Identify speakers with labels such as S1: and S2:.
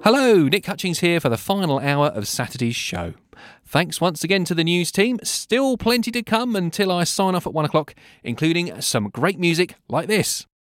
S1: Hello, Nick Hutchings here for the final hour of Saturday's show. Thanks once again to the news team. Still plenty to come until I sign off at 1 o'clock, including some great music like this.